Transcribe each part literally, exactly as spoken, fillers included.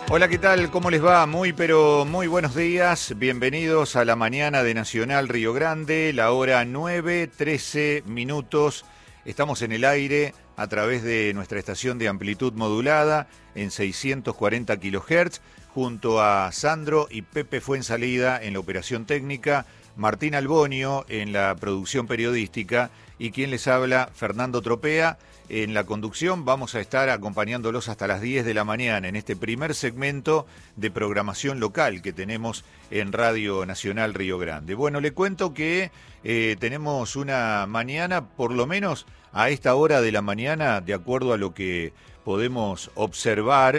Hola, ¿qué tal? ¿Cómo les va? Muy, pero muy buenos días. Bienvenidos a la mañana de Nacional Río Grande, la hora nueve, trece minutos. Estamos en el aire a través de nuestra estación de amplitud modulada en seiscientos cuarenta kilohertz, junto a Sandro y Pepe Fuensalida en la operación técnica, Martín Albonio en la producción periodística y quien les habla, Fernando Tropea. En la conducción vamos a estar acompañándolos hasta las diez de la mañana en este primer segmento de programación local que tenemos en Radio Nacional Río Grande. Bueno, le cuento que eh, tenemos una mañana, por lo menos a esta hora de la mañana, de acuerdo a lo que podemos observar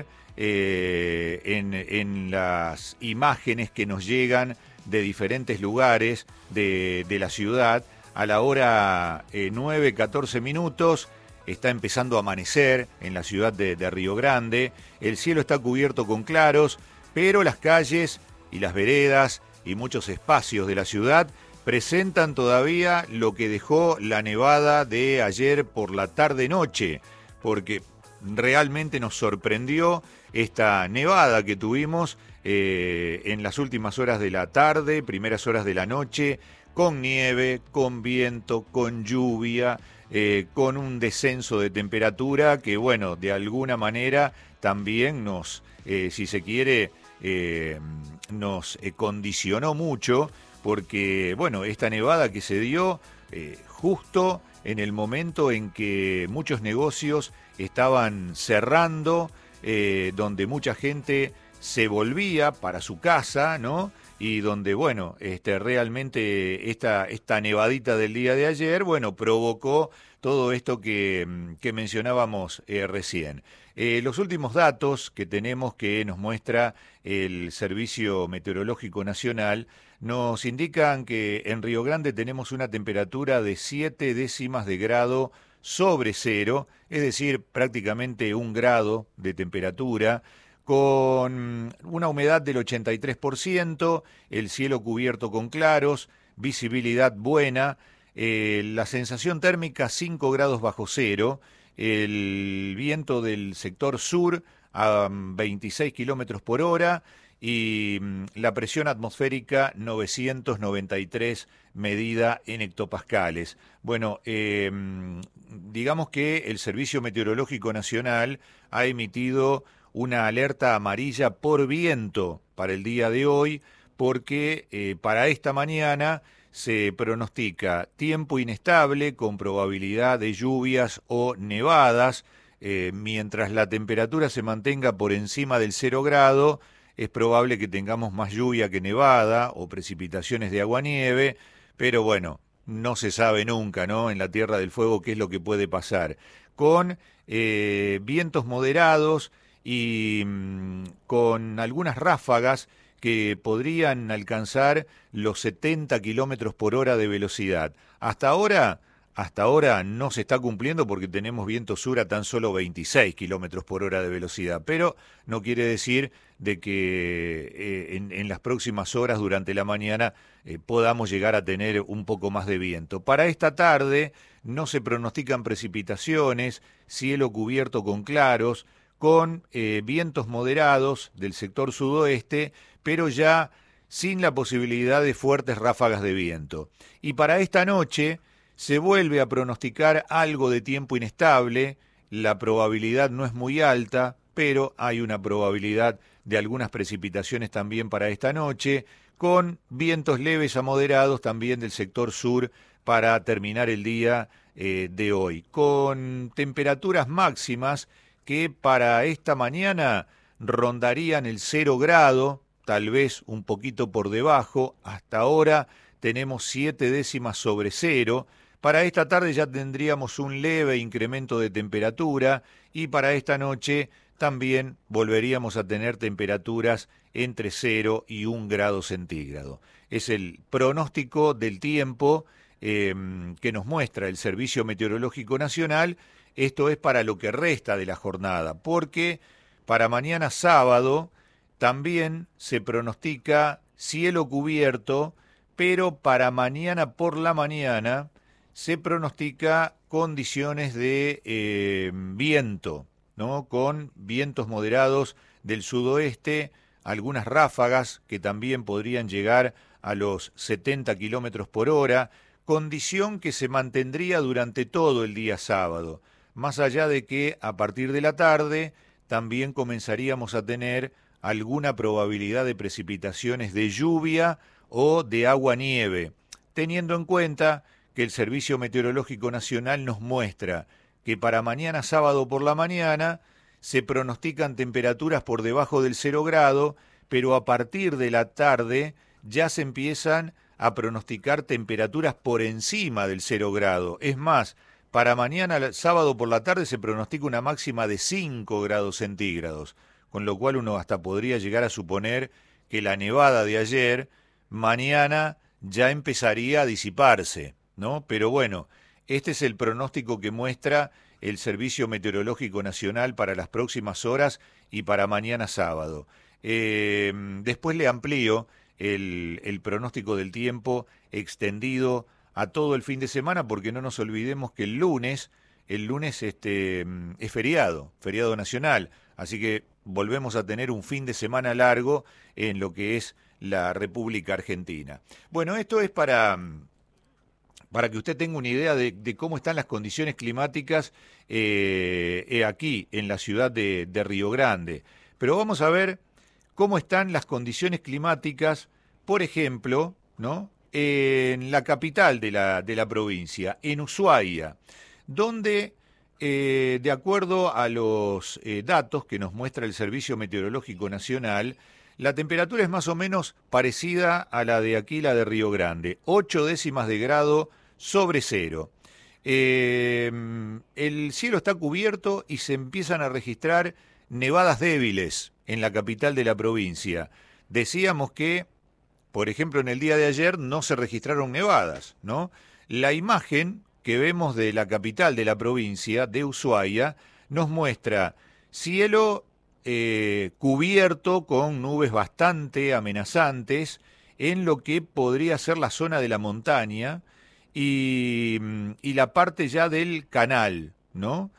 eh, en, en las imágenes que nos llegan de diferentes lugares de, de la ciudad, a la hora eh, nueve, catorce minutos. Está empezando a amanecer en la ciudad de, de Río Grande, el cielo está cubierto con claros, pero las calles y las veredas y muchos espacios de la ciudad presentan todavía lo que dejó la nevada de ayer por la tarde-noche, porque realmente nos sorprendió esta nevada que tuvimos eh, en las últimas horas de la tarde, primeras horas de la noche, con nieve, con viento, con lluvia, eh, con un descenso de temperatura que, bueno, de alguna manera también nos, eh, si se quiere, eh, nos eh, condicionó mucho, porque, bueno, esta nevada que se dio eh, justo en el momento en que muchos negocios estaban cerrando, eh, donde mucha gente se volvía para su casa, ¿no? Y donde, bueno, este, realmente esta, esta nevadita del día de ayer, bueno, provocó todo esto que, que mencionábamos eh, recién. Eh, los últimos datos que tenemos que nos muestra el Servicio Meteorológico Nacional nos indican que en Río Grande tenemos una temperatura de siete décimas de grado sobre cero, es decir, prácticamente un grado de temperatura, con una humedad del ochenta y tres por ciento, el cielo cubierto con claros, visibilidad buena, eh, la sensación térmica cinco grados bajo cero, el viento del sector sur a veintiséis kilómetros por hora y la presión atmosférica novecientos noventa y tres medida en hectopascales. Bueno, eh, digamos que el Servicio Meteorológico Nacional ha emitido una alerta amarilla por viento para el día de hoy, porque eh, para esta mañana se pronostica tiempo inestable con probabilidad de lluvias o nevadas, eh, mientras la temperatura se mantenga por encima del cero grado, es probable que tengamos más lluvia que nevada o precipitaciones de aguanieve, pero bueno, no se sabe nunca, ¿no? En la Tierra del Fuego qué es lo que puede pasar. Con eh, vientos moderados y mmm, con algunas ráfagas que podrían alcanzar los setenta kilómetros por hora de velocidad. Hasta ahora, hasta ahora no se está cumpliendo porque tenemos viento sur a tan solo veintiséis kilómetros por hora de velocidad, pero no quiere decir de que eh, en, en las próximas horas durante la mañana eh, podamos llegar a tener un poco más de viento. Para esta tarde no se pronostican precipitaciones, cielo cubierto con claros, con eh, vientos moderados del sector sudoeste, pero ya sin la posibilidad de fuertes ráfagas de viento. Y para esta noche se vuelve a pronosticar algo de tiempo inestable, la probabilidad no es muy alta, pero hay una probabilidad de algunas precipitaciones también para esta noche, con vientos leves a moderados también del sector sur para terminar el día eh, de hoy, con temperaturas máximas que para esta mañana rondarían el cero grado, tal vez un poquito por debajo. Hasta ahora tenemos siete décimas sobre cero. Para esta tarde ya tendríamos un leve incremento de temperatura y para esta noche también volveríamos a tener temperaturas entre cero y un grado centígrado. Es el pronóstico del tiempo eh, que nos muestra el Servicio Meteorológico Nacional. Esto es para lo que resta de la jornada, porque para mañana sábado también se pronostica cielo cubierto, pero para mañana por la mañana se pronostica condiciones de eh, viento, ¿no? Con vientos moderados del sudoeste, algunas ráfagas que también podrían llegar a los setenta kilómetros por hora, condición que se mantendría durante todo el día sábado, más allá de que a partir de la tarde también comenzaríamos a tener alguna probabilidad de precipitaciones de lluvia o de agua-nieve, teniendo en cuenta que el Servicio Meteorológico Nacional nos muestra que para mañana sábado por la mañana se pronostican temperaturas por debajo del cero grado, pero a partir de la tarde ya se empiezan a pronosticar temperaturas por encima del cero grado. Es más, para mañana sábado por la tarde se pronostica una máxima de cinco grados centígrados, con lo cual uno hasta podría llegar a suponer que la nevada de ayer, mañana ya empezaría a disiparse, ¿no? Pero bueno, este es el pronóstico que muestra el Servicio Meteorológico Nacional para las próximas horas y para mañana sábado. Eh, después le amplío el, el pronóstico del tiempo extendido a todo el fin de semana, porque no nos olvidemos que el lunes, el lunes este, es feriado, feriado nacional, así que volvemos a tener un fin de semana largo en lo que es la República Argentina. Bueno, esto es para... para que usted tenga una idea de, de cómo están las condiciones climáticas eh, eh, aquí en la ciudad de, de Río Grande. Pero vamos a ver cómo están las condiciones climáticas, por ejemplo, ¿no? En la capital de la, de la provincia, en Ushuaia, donde, eh, de acuerdo a los eh, datos que nos muestra el Servicio Meteorológico Nacional, la temperatura es más o menos parecida a la de aquí, la de Río Grande, ocho décimas de grado sobre cero. Eh, el cielo está cubierto y se empiezan a registrar nevadas débiles en la capital de la provincia. Decíamos que, por ejemplo, en el día de ayer no se registraron nevadas, ¿no? La imagen que vemos de la capital de la provincia, de Ushuaia, nos muestra cielo Eh, cubierto con nubes bastante amenazantes en lo que podría ser la zona de la montaña y, y la parte ya del canal, ¿no?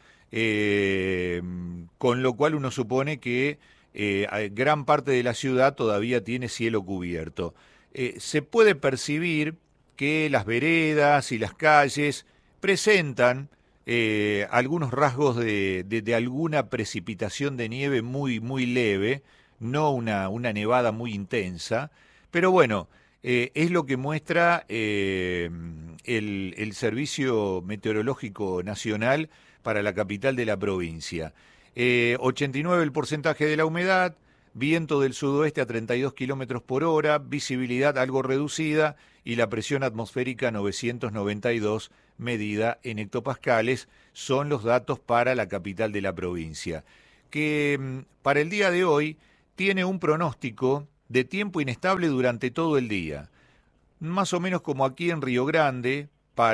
Eh, con lo cual uno supone que eh, gran parte de la ciudad todavía tiene cielo cubierto. Eh, se puede percibir que las veredas y las calles presentan Eh, algunos rasgos de, de, de alguna precipitación de nieve muy, muy leve, no una, una nevada muy intensa, pero bueno, eh, es lo que muestra eh, el, el Servicio Meteorológico Nacional para la capital de la provincia. Eh, ochenta y nueve el porcentaje de la humedad, viento del sudoeste a treinta y dos kilómetros por hora, visibilidad algo reducida y la presión atmosférica novecientos noventa y dos medida en hectopascales, son los datos para la capital de la provincia, que para el día de hoy tiene un pronóstico de tiempo inestable durante todo el día, más o menos como aquí en Río Grande.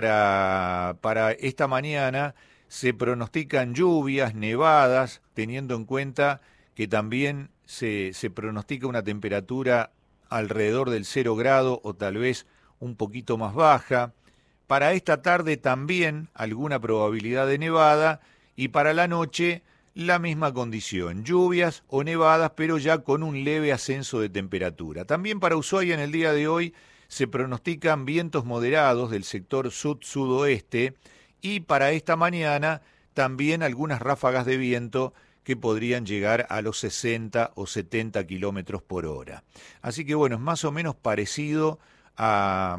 Para, para esta mañana se pronostican lluvias, nevadas, teniendo en cuenta que también se, se pronostica una temperatura alrededor del cero grado o tal vez un poquito más baja. Para esta tarde también alguna probabilidad de nevada y para la noche la misma condición, lluvias o nevadas, pero ya con un leve ascenso de temperatura. También para Ushuaia en el día de hoy se pronostican vientos moderados del sector sud-sudoeste y para esta mañana también algunas ráfagas de viento que podrían llegar a los sesenta o setenta kilómetros por hora. Así que bueno, es más o menos parecido a...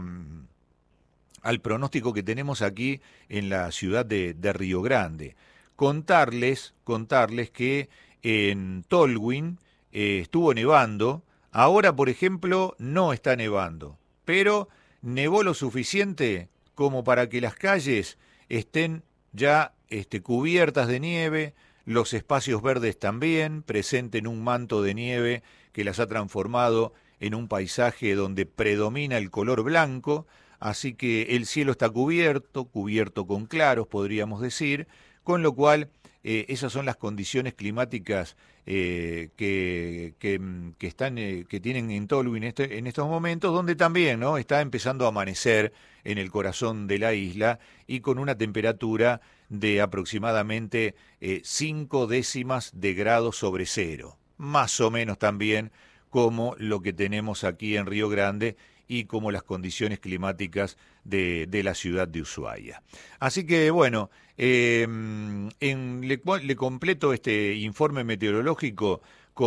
al pronóstico que tenemos aquí en la ciudad de, de Río Grande. Contarles, contarles que en Tolwyn eh, estuvo nevando, ahora por ejemplo no está nevando, pero nevó lo suficiente como para que las calles estén ya este, cubiertas de nieve, los espacios verdes también, presenten un manto de nieve que las ha transformado en un paisaje donde predomina el color blanco. Así que el cielo está cubierto, cubierto con claros, podríamos decir, con lo cual eh, esas son las condiciones climáticas eh, que, que, que, están, eh, que tienen en Tolwyn este, en estos momentos, donde también, ¿no?, está empezando a amanecer en el corazón de la isla y con una temperatura de aproximadamente eh, cinco décimas de grado sobre cero, más o menos también como lo que tenemos aquí en Río Grande y como las condiciones climáticas de, de la ciudad de Ushuaia. Así que bueno, eh, en, le, le completo este informe meteorológico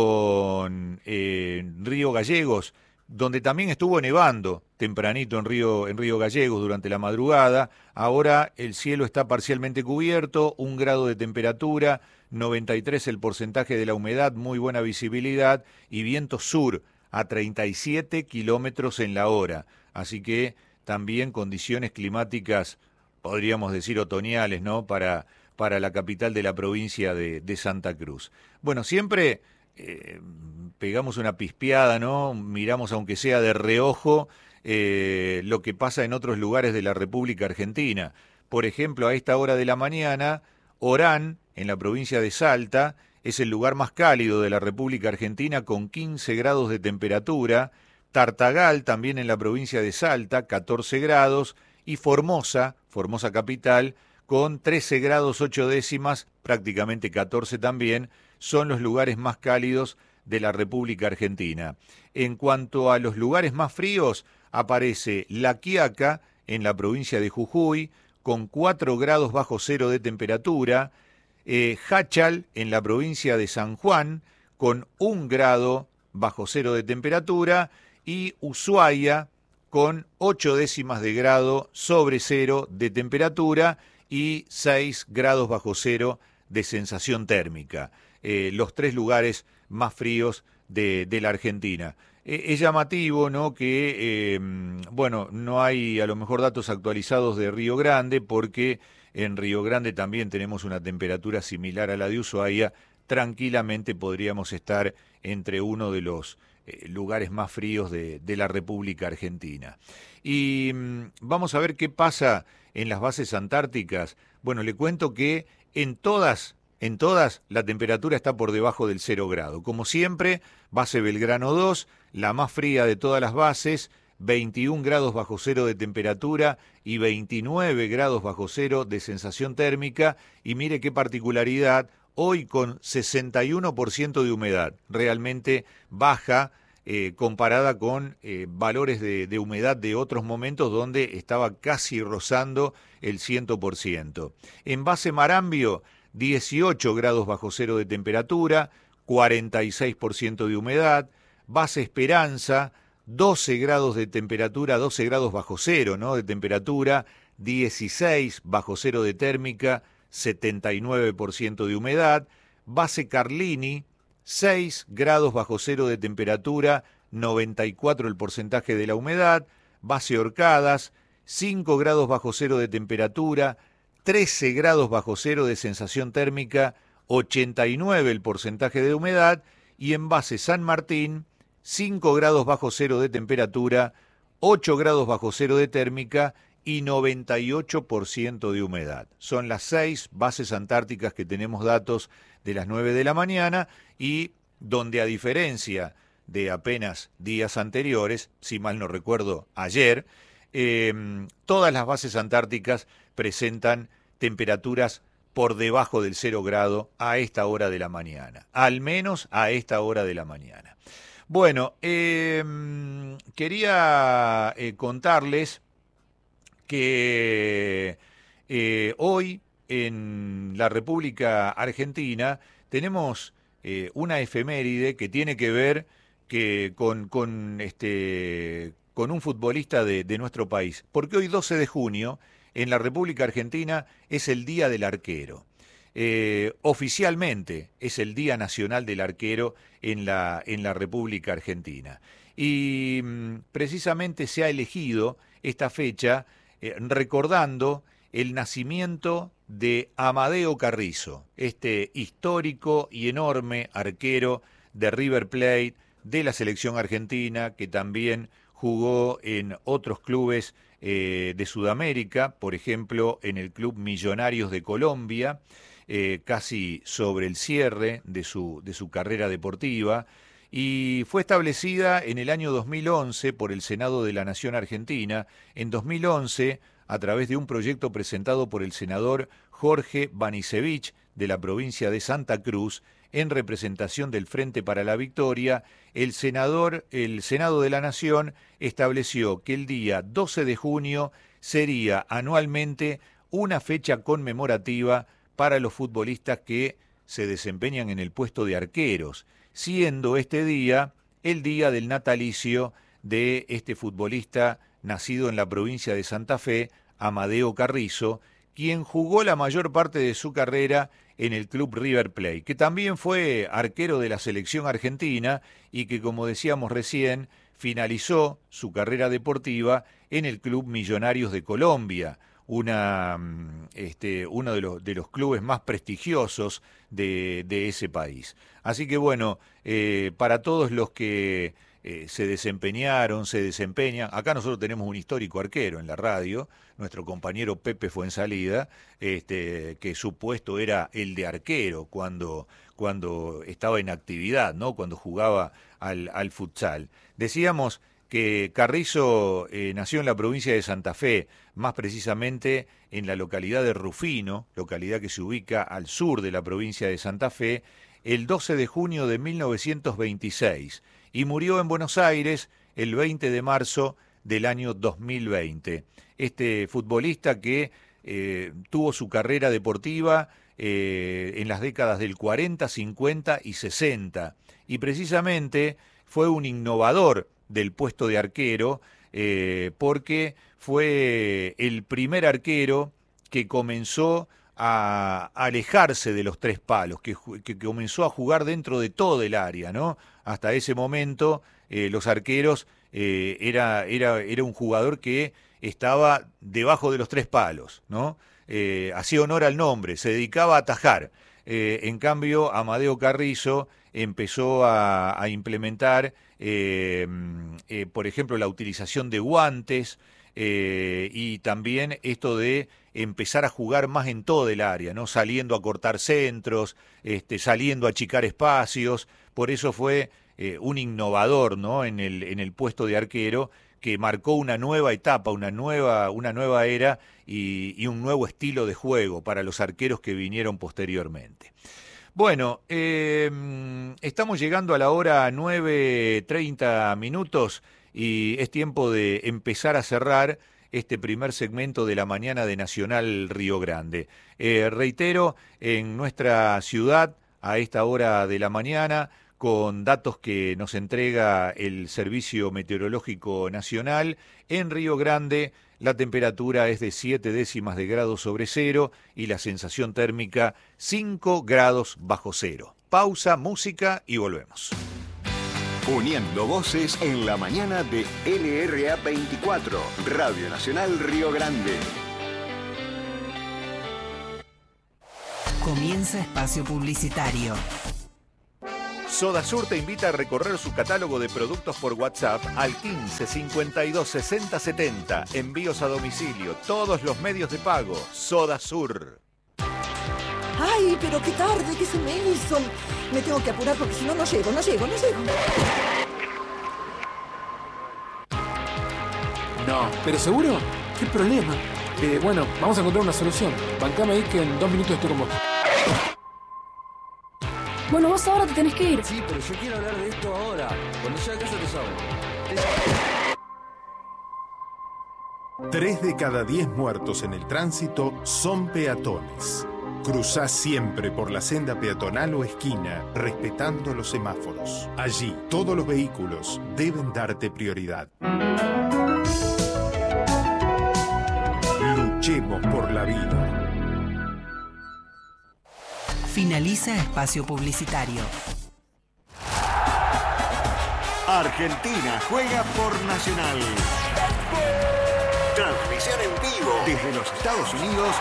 con eh, Río Gallegos, donde también estuvo nevando tempranito en Río, en Río Gallegos durante la madrugada. Ahora el cielo está parcialmente cubierto, un grado de temperatura, noventa y tres el porcentaje de la humedad, muy buena visibilidad y viento sur a treinta y siete kilómetros en la hora. Así que también condiciones climáticas, podríamos decir otoñales, ¿no?, para, para la capital de la provincia de, de Santa Cruz. Bueno, siempre eh, pegamos una pispeada, ¿no?, miramos aunque sea de reojo eh, lo que pasa en otros lugares de la República Argentina. Por ejemplo, a esta hora de la mañana, Orán, en la provincia de Salta, es el lugar más cálido de la República Argentina con quince grados de temperatura, Tartagal, también en la provincia de Salta, catorce grados, y Formosa, Formosa capital, con trece grados ocho décimas, prácticamente catorce también, son los lugares más cálidos de la República Argentina. En cuanto a los lugares más fríos, aparece La Quiaca, en la provincia de Jujuy, con cuatro grados bajo cero de temperatura, eh, Jáchal, en la provincia de San Juan, con un grado bajo cero de temperatura, y Ushuaia, con ocho décimas de grado sobre cero de temperatura y seis grados bajo cero de sensación térmica. Eh, los tres lugares más fríos de, de la Argentina. Eh, es llamativo, ¿no?, que, eh, bueno, no hay a lo mejor datos actualizados de Río Grande, porque en Río Grande también tenemos una temperatura similar a la de Ushuaia. Tranquilamente podríamos estar entre uno de los eh, lugares más fríos de, de la República Argentina. Y mm, vamos a ver qué pasa en las bases antárticas. Bueno, le cuento que en todas, en todas la temperatura está por debajo del cero grado. Como siempre, base Belgrano dos, la más fría de todas las bases, veintiún grados bajo cero de temperatura y veintinueve grados bajo cero de sensación térmica. Y mire qué particularidad, hoy con sesenta y uno por ciento de humedad, realmente baja eh, comparada con eh, valores de, de humedad de otros momentos donde estaba casi rozando el cien por ciento. En base Marambio, dieciocho grados bajo cero de temperatura, cuarenta y seis por ciento de humedad. Base Esperanza, doce grados de temperatura, doce grados bajo cero, ¿no?, de temperatura, dieciséis bajo cero de térmica, setenta y nueve por ciento de humedad. Base Carlini, seis grados bajo cero de temperatura, noventa y cuatro el porcentaje de la humedad. Base Orcadas, cinco grados bajo cero de temperatura, trece grados bajo cero de sensación térmica, ochenta y nueve el porcentaje de humedad. Y en base San Martín, cinco grados bajo cero de temperatura, ocho grados bajo cero de térmica y noventa y ocho por ciento de humedad. Son las seis bases antárticas que tenemos datos de las nueve de la mañana y donde, a diferencia de apenas días anteriores, si mal no recuerdo ayer, eh, todas las bases antárticas presentan temperaturas por debajo del cero grado a esta hora de la mañana, al menos a esta hora de la mañana. Bueno, eh, quería eh, contarles que eh, hoy en la República Argentina tenemos eh, una efeméride que tiene que ver que con, con, este, con un futbolista de, de nuestro país, porque hoy doce de junio en la República Argentina es el Día del Arquero. Eh, oficialmente es el Día Nacional del Arquero en la, en la República Argentina. Y mm, precisamente se ha elegido esta fecha eh, recordando el nacimiento de Amadeo Carrizo, este histórico y enorme arquero de River Plate, de la selección argentina, que también jugó en otros clubes eh, de Sudamérica, por ejemplo en el Club Millonarios de Colombia. eh, casi sobre el cierre de su, de su carrera deportiva, y fue establecida en el año dos mil once por el Senado de la Nación Argentina. En dos mil once, a través de un proyecto presentado por el senador Jorge Banisevich de la provincia de Santa Cruz, en representación del Frente para la Victoria, el senador, el Senado de la Nación estableció que el día doce de junio sería anualmente una fecha conmemorativa para los futbolistas que se desempeñan en el puesto de arqueros, siendo este día el día del natalicio de este futbolista nacido en la provincia de Santa Fe, Amadeo Carrizo, quien jugó la mayor parte de su carrera en el club River Plate, que también fue arquero de la selección argentina y que, como decíamos recién, finalizó su carrera deportiva en el Club Millonarios de Colombia, una, este, uno de los, de los clubes más prestigiosos de, de ese país. Así que bueno, eh, para todos los que eh, se desempeñaron, se desempeñan, acá nosotros tenemos un histórico arquero en la radio, nuestro compañero Pepe Fuensalida, este, que su puesto era el de arquero cuando, cuando estaba en actividad, ¿no? Cuando jugaba al, al futsal. Decíamos que Carrizo eh, nació en la provincia de Santa Fe, más precisamente en la localidad de Rufino, localidad que se ubica al sur de la provincia de Santa Fe, el doce de junio de mil novecientos veintiséis, y murió en Buenos Aires el veinte de marzo del año dos mil veinte. Este futbolista que eh, tuvo su carrera deportiva eh, en las décadas del cuarenta, cincuenta y sesenta, y precisamente fue un innovador del puesto de arquero, eh, porque fue el primer arquero que comenzó a alejarse de los tres palos, que, que comenzó a jugar dentro de todo el área, ¿no? Hasta ese momento eh, los arqueros eh, era, era, era un jugador que estaba debajo de los tres palos, ¿no? Eh, hacía honor al nombre, se dedicaba a atajar. Eh, en cambio, Amadeo Carrizo empezó a, a implementar, eh, eh, por ejemplo, la utilización de guantes, eh, y también esto de empezar a jugar más en todo el área, ¿no? Saliendo a cortar centros, este, saliendo a achicar espacios. Por eso fue eh, un innovador, ¿no? en el, en el puesto de arquero, que marcó una nueva etapa, una nueva, una nueva era y, y un nuevo estilo de juego para los arqueros que vinieron posteriormente. Bueno, eh, estamos llegando a la hora nueve treinta minutos y es tiempo de empezar a cerrar este primer segmento de la mañana de Nacional Río Grande. Eh, reitero, en nuestra ciudad, a esta hora de la mañana, con datos que nos entrega el Servicio Meteorológico Nacional, en Río Grande la temperatura es de siete décimas de grado sobre cero y la sensación térmica cinco grados bajo cero. Pausa, música y volvemos. Uniendo voces en la mañana de L R A veinticuatro, Radio Nacional Río Grande. Comienza espacio publicitario. Sodasur te invita a recorrer su catálogo de productos por WhatsApp al quince cincuenta y dos sesenta setenta. Envíos a domicilio, todos los medios de pago. Sodasur. ¡Ay, pero qué tarde! ¿Qué se me hizo? Me tengo que apurar porque si no, no llego, no llego, no llego. No, ¿pero seguro? ¿Qué problema? Eh, bueno, vamos a encontrar una solución. Bancame ahí que en dos minutos estoy con vos. Bueno, vos ahora te tenés que ir. Sí, pero yo quiero hablar de esto ahora. Cuando llegue a casa te llamo. Tres de cada diez muertos en el tránsito son peatones. Cruzá siempre por la senda peatonal o esquina, respetando los semáforos. Allí, todos los vehículos deben darte prioridad. Luchemos por la vida. Finaliza espacio publicitario. Argentina juega por Nacional. Transmisión en vivo desde los Estados Unidos.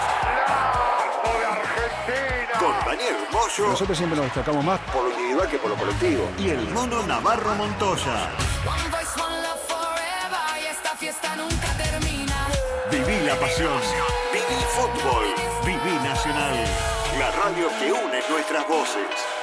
Con Daniel Moyo. Nosotros siempre nos destacamos más por lo individual que por lo colectivo. Y el mono Navarro Montoya. Viví Viví la pasión. Viví fútbol. Viví Nacional. La radio que une nuestras voces.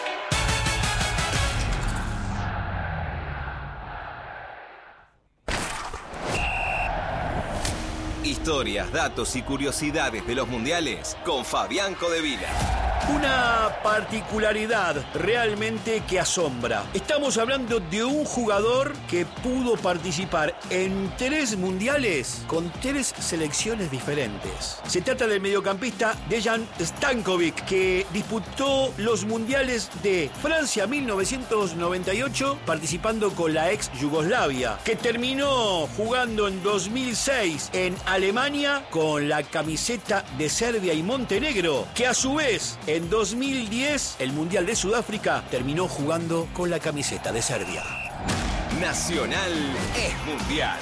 Historias, datos y curiosidades de los mundiales con Fabián Codevila. Una particularidad realmente que asombra. Estamos hablando de un jugador que pudo participar en tres mundiales con tres selecciones diferentes. Se trata del mediocampista Dejan Stankovic, que disputó los mundiales de Francia mil novecientos noventa y ocho participando con la ex Yugoslavia, que terminó jugando en dos mil seis en Alemania con la camiseta de Serbia y Montenegro, que a su vez en dos mil diez, el Mundial de Sudáfrica, terminó jugando con la camiseta de Serbia. Nacional es mundial.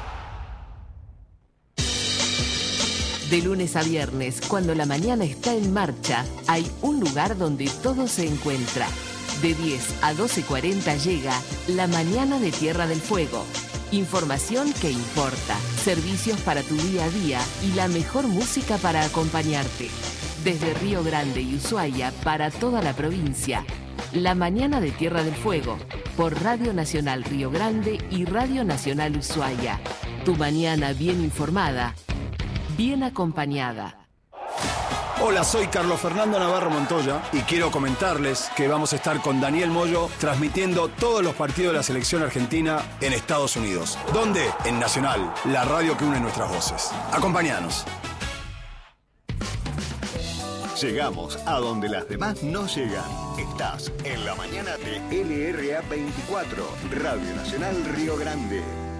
De lunes a viernes, cuando la mañana está en marcha, hay un lugar donde todo se encuentra. De diez a doce cuarenta llega La Mañana de Tierra del Fuego. Información que importa, servicios para tu día a día y la mejor música para acompañarte. Desde Río Grande y Ushuaia para toda la provincia. La Mañana de Tierra del Fuego, por Radio Nacional Río Grande y Radio Nacional Ushuaia. Tu mañana bien informada, bien acompañada. Hola, soy Carlos Fernando Navarro Montoya y quiero comentarles que vamos a estar con Daniel Moyo transmitiendo todos los partidos de la selección argentina en Estados Unidos. ¿Dónde? En Nacional, la radio que une nuestras voces. Acompáñanos. Llegamos a donde las demás no llegan. Estás en la mañana de L R A veinticuatro, Radio Nacional Río Grande.